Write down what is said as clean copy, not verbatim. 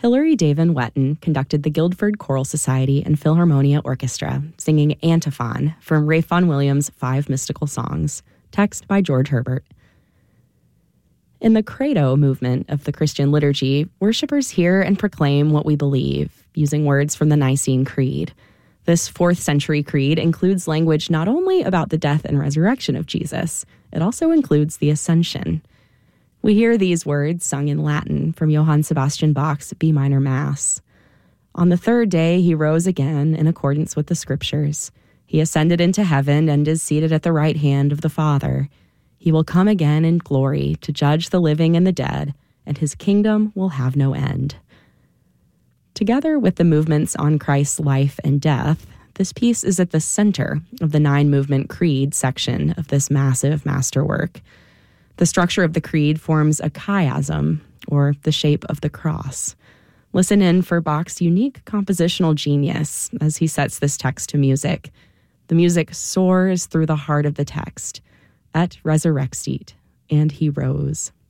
Hilary Davin Wetton conducted the Guildford Choral Society and Philharmonia Orchestra, singing Antiphon from Ralph Vaughan Williams' 5 Mystical Songs, text by George Herbert. In the Credo movement of the Christian liturgy, worshipers hear and proclaim what we believe, using words from the Nicene Creed. This 4th century creed includes language not only about the death and resurrection of Jesus, it also includes the Ascension. We hear these words sung in Latin from Johann Sebastian Bach's B minor Mass. On the 3rd day he rose again in accordance with the Scriptures. He ascended into heaven and is seated at the right hand of the Father. He will come again in glory to judge the living and the dead, and his kingdom will have no end. Together with the movements on Christ's life and death, this piece is at the center of the 9-movement creed section of this massive masterwork. The structure of the creed forms a chiasm, or the shape of the cross. Listen in for Bach's unique compositional genius as he sets this text to music. The music soars through the heart of the text. Et resurrexit, and he rose.